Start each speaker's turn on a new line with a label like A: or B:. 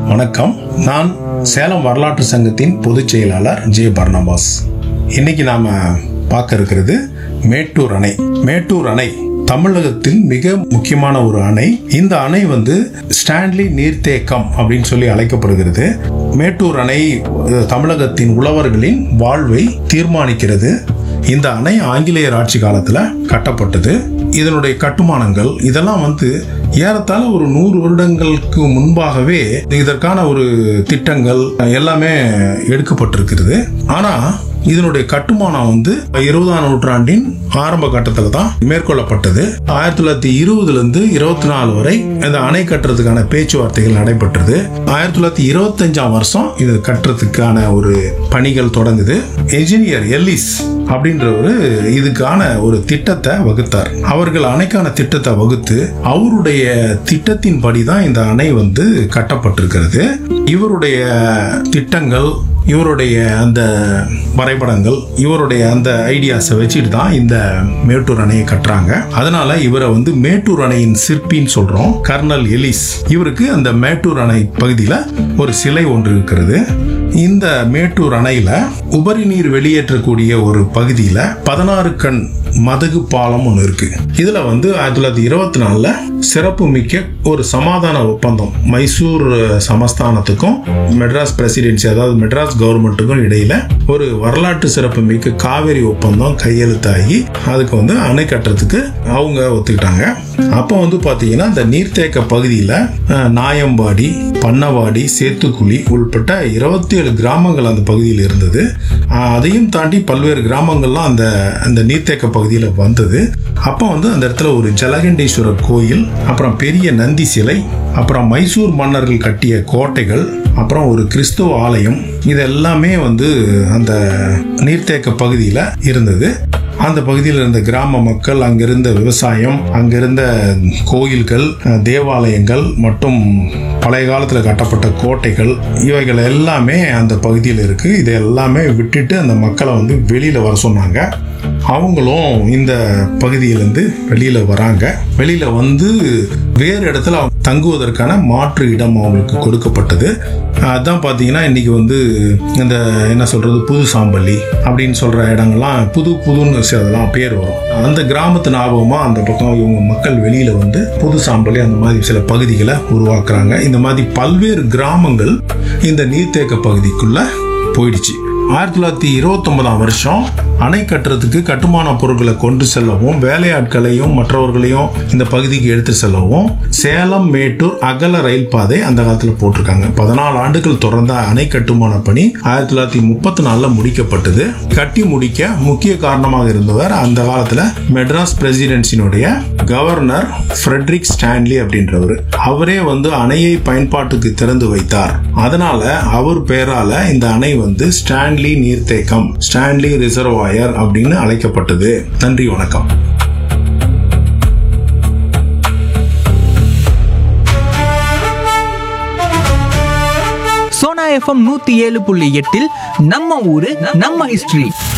A: வணக்கம். நான் சேலம் வரலாற்று சங்கத்தின் பொதுச் செயலாளர் ஜே பர்னபாஸ். இன்னைக்கு நாம பார்க்க இருக்கிறது மேட்டூர் அணை. மேட்டூர் அணை தமிழகத்தில் மிக முக்கியமான ஒரு அணை. இந்த அணை ஸ்டான்லி நீர்த்தேக்கம் அப்படின்னு சொல்லி அழைக்கப்படுகிறது. மேட்டூர் அணை தமிழகத்தின் உழவர்களின் வாழ்வை தீர்மானிக்கிறது. இந்த அணை ஆங்கிலேயர் ஆட்சி காலத்துல கட்டப்பட்டது. இதனுடைய கட்டுமானங்கள் இதெல்லாம் ஏறத்தாழ ஒரு 100 வருடங்களுக்கு முன்பாகவே இதற்கான ஒரு திட்டங்கள் எல்லாமே எடுக்கப்பட்டிருக்கிறது. ஆனா இதனுடைய கட்டுமானம் 20ஆம் நூற்றாண்டின் ஆரம்ப கட்டத்தில் தான் மேற்கொள்ளப்பட்டது. 1920 இருந்து 24 வரை இந்த அணை கட்டுறதுக்கான பேச்சுவார்த்தைகள் நடைபெற்றது. 1925ஆம் வருஷம் இது கட்டுறதுக்கான ஒரு பணிகள் தொடங்குது. என்ஜினியர் எல்லிஸ் அப்படின்றவரு இதுக்கான ஒரு திட்டத்தை வகுத்தார். அவர்கள் அணைக்கான திட்டத்தை வகுத்து அவருடைய திட்டத்தின் படிதான் இந்த அணை கட்டப்பட்டிருக்கிறது. இவருடைய திட்டங்கள், இவருடைய அந்த வரைபடங்கள், இவருடைய அந்த ஐடியாஸை வச்சுட்டு தான் இந்த மேட்டூர் அணையை கட்டுறாங்க. அதனால இவரை மேட்டூர் அணையின் சிற்பின்னு சொல்றோம். Kernel Ellis. இவருக்கு அந்த மேட்டூர் அணை பகுதியில ஒரு சிலை ஒன்று இருக்கிறது. இந்த மேட்டூர் அணையில உபரி நீர் வெளியேற்றக்கூடிய ஒரு பகுதியில 16 கண் மதகு பாலம் ஒன்று இருக்கு. இதுல 1924 சிறப்பு மிக்க ஒரு சமாதான ஒப்பந்தம் மைசூர் சமஸ்தானத்துக்கும் மெட்ராஸ் பிரசிடென்சி, அதாவது மெட்ராஸ் கவர்மெண்ட்டுக்கும் இடையில ஒரு வரலாற்று சிறப்பு மிக்க காவேரி ஒப்பந்தம் கையெழுத்தாகி அதுக்கு அணை கட்டுறதுக்கு அவங்க ஒத்துக்கிட்டாங்க. அப்போ பாத்தீங்கன்னா இந்த நீர்த்தேக்க பகுதியில நாயம்பாடி, பண்ணவாடி, சேத்துக்குழி உள்பட்ட 27 கிராமங்கள் அந்த பகுதியில் இருந்தது. அதையும் தாண்டி பல்வேறு கிராமங்கள்லாம் அந்த நீர்த்தேக்க பகுதியில் வந்தது. அப்போ அந்த இடத்துல ஒரு ஜலகண்டேஸ்வரர் கோயில், அப்புறம் பெரிய நந்தி சிலை, அப்புறம் மைசூர் மன்னர்கள் கட்டிய கோட்டைகள், அப்புறம் ஒரு கிறிஸ்துவ ஆலயம், இது எல்லாமே அந்த நீர்த்தேக்க பகுதியில் இருந்தது. அந்த பகுதியில் இருந்த கிராம மக்கள், அங்கிருந்த விவசாயம், அங்கிருந்த கோயில்கள், தேவாலயங்கள் மற்றும் பழைய காலத்தில் கட்டப்பட்ட கோட்டைகள், இவைகள் எல்லாமே அந்த பகுதியில் இருக்கு. இதை எல்லாமே விட்டுட்டு அந்த மக்களை வெளியில வர சொன்னாங்க. அவங்களும் இந்த பகுதியிலிருந்து வெளியில வராங்க. வெளியில வேறு இடத்துல தங்குவதற்கான மாற்று இடம் அவங்களுக்கு கொடுக்கப்பட்டது. அதான் பாத்தீங்கன்னா இன்னைக்கு இந்த என்ன சொல்றது, புது சாம்பள்ளி அப்படின்னு சொல்ற இடங்கள்லாம் புதுன்னு அதெல்லாம் பேர் வரும். அந்த கிராமத்து ஞாபகமா அந்த பக்கம் இவங்க மக்கள் வெளியில புது சாம்பள்ளி அந்த மாதிரி சில பகுதிகளை உருவாக்குறாங்க. இந்த மாதிரி பல்வேறு கிராமங்கள் இந்த நீர்த்தேக்க பகுதிக்குள்ள போயிடுச்சு. 1929ஆம் வருஷம் அணை கட்டுறதுக்கு கட்டுமான பொருட்களை கொண்டு செல்லவும், வேலையாட்களையும் மற்றவர்களையும் இந்த பகுதிக்கு எடுத்து செல்லவும் சேலம் மேட்டூர் அகல ரயில் பாதை அந்த காலத்துல போட்டிருக்காங்க. 14 ஆண்டுகள் தொடர்ந்த அணை கட்டுமான பணி 1934 முடிக்கப்பட்டது. கட்டி முடிக்க முக்கிய காரணமாக இருந்தவர் அந்த காலத்துல மெட்ராஸ் பிரசிடென்சினுடைய கவர்னர் ஃப்ரெட்ரிக் ஸ்டான்லி அப்படின்றவர். அவரே அணையை பயன்பாட்டுக்கு திறந்து வைத்தார். அதனால அவர் பெயரால இந்த அணை ஸ்டான்லி நீர்த்தேக்கம், ஸ்டான்லி ரிசர்வாயர் அப்படின்னு அழைக்கப்பட்டது. நன்றி, வணக்கம்.
B: சோனா FM 107.8 நம்ம ஊரு நம்ம ஹிஸ்டரி.